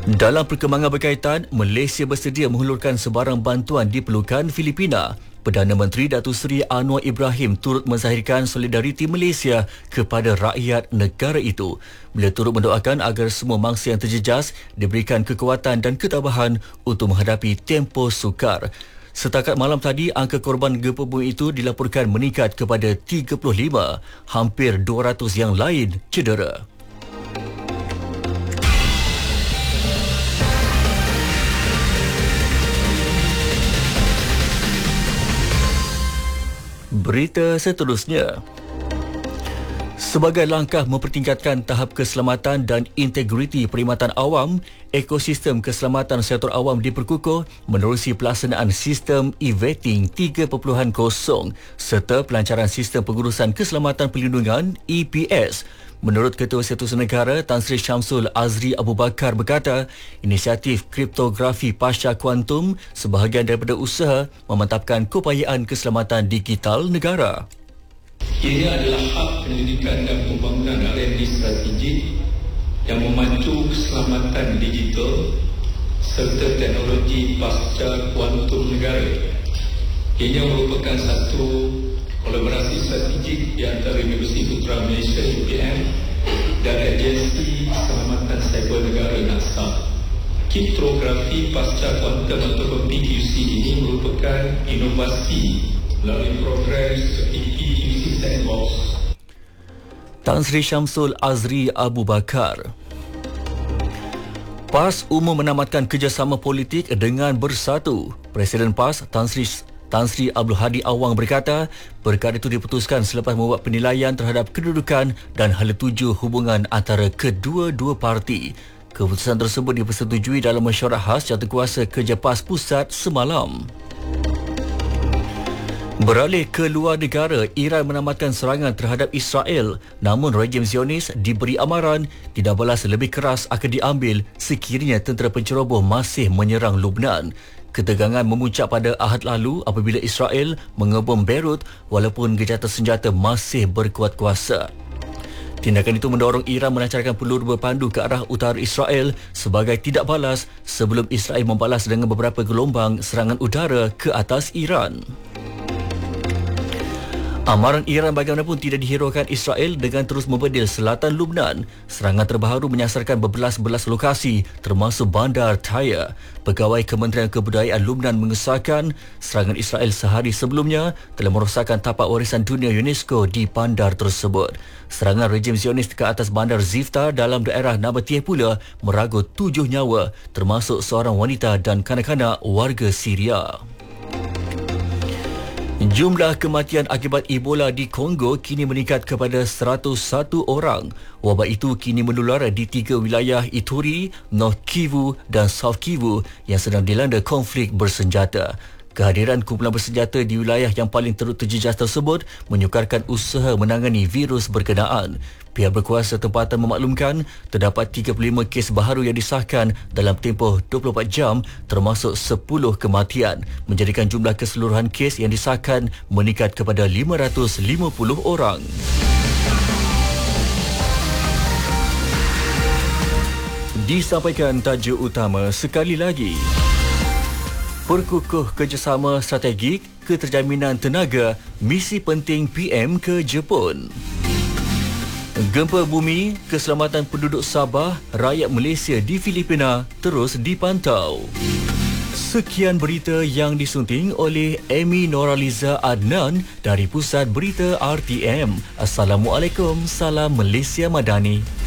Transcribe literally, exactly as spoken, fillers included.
Dalam perkembangan berkaitan, Malaysia bersedia menghulurkan sebarang bantuan diperlukan Filipina. Perdana Menteri Datuk Seri Anwar Ibrahim turut menzahirkan solidariti Malaysia kepada rakyat negara itu. Beliau turut mendoakan agar semua mangsa yang terjejas diberikan kekuatan dan ketabahan untuk menghadapi tempoh sukar. Setakat malam tadi, angka korban gempa bumi itu dilaporkan meningkat kepada tiga puluh lima, hampir dua ratus yang lain cedera. Berita seterusnya. Sebagai langkah mempertingkatkan tahap keselamatan dan integriti perkhidmatan awam, ekosistem keselamatan sektor awam diperkukuh menerusi pelaksanaan sistem e-vetting tiga titik kosong serta pelancaran sistem pengurusan keselamatan perlindungan E P S. Menurut Ketua Setiausaha Negara Tan Sri Syamsul Azri Abu Bakar berkata, inisiatif kriptografi pasca kuantum sebahagian daripada usaha memantapkan keupayaan keselamatan digital negara. Ini adalah hak pendidikan dan pembangunan R and D strategik yang memacu keselamatan digital serta teknologi pasca kuantum negara. Ini merupakan satu kolaborasi strategik di antara Universiti Putra Malaysia U P M dan Agensi Keselamatan Cyber Negara NASA. Kriptografi pasca kuantum atau P Q C ini merupakan inovasi melalui program seperti P Q C Sandbox. Tan Sri Syamsul Azri Abu Bakar. PAS umum menamatkan kerjasama politik dengan Bersatu. Presiden PAS Tan Sri Tan Sri Abdul Hadi Awang berkata, perkara itu diputuskan selepas membuat penilaian terhadap kedudukan dan hala tuju hubungan antara kedua-dua parti. Keputusan tersebut dipersetujui dalam mesyuarat khas Jawatankuasa Kerja PAS Pusat semalam. Beralih ke luar negara, Iran menamatkan serangan terhadap Israel, namun rejim Zionis diberi amaran tidak balas lebih keras akan diambil sekiranya tentera penceroboh masih menyerang Lubnan. Ketegangan memuncak pada Ahad lalu apabila Israel mengebom Beirut walaupun gejatan senjata masih berkuat kuasa. Tindakan itu mendorong Iran melancarkan peluru berpandu ke arah utara Israel sebagai tidak balas sebelum Israel membalas dengan beberapa gelombang serangan udara ke atas Iran. Amaran Iran bagaimanapun tidak dihiraukan Israel dengan terus membedil selatan Lubnan. Serangan terbaru menyasarkan berbelas-belas lokasi termasuk bandar Tyre. Pegawai Kementerian Kebudayaan Lubnan mengesahkan serangan Israel sehari sebelumnya telah merosakkan tapak warisan dunia UNESCO di bandar tersebut. Serangan rejim Zionis ke atas bandar Zifta dalam daerah Nabatiyah pula meragut tujuh nyawa termasuk seorang wanita dan kanak-kanak warga Syria. Jumlah kematian akibat Ebola di Kongo kini meningkat kepada seratus satu orang. Wabak itu kini menular di tiga wilayah Ituri, North Kivu dan South Kivu yang sedang dilanda konflik bersenjata. Kehadiran kumpulan bersenjata di wilayah yang paling teruk terjejas tersebut menyukarkan usaha menangani virus berkenaan. Pihak berkuasa tempatan memaklumkan terdapat tiga puluh lima kes baharu yang disahkan dalam tempoh dua puluh empat jam termasuk sepuluh kematian, menjadikan jumlah keseluruhan kes yang disahkan meningkat kepada lima ratus lima puluh orang. Disampaikan tajuk utama sekali lagi. Perkukuh kerjasama strategik keterjaminan tenaga, misi penting P M ke Jepun. Gempa bumi, keselamatan penduduk Sabah, rakyat Malaysia di Filipina terus dipantau. Sekian berita yang disunting oleh Amy Noraliza Adnan dari Pusat Berita R T M. Assalamualaikum, salam Malaysia Madani.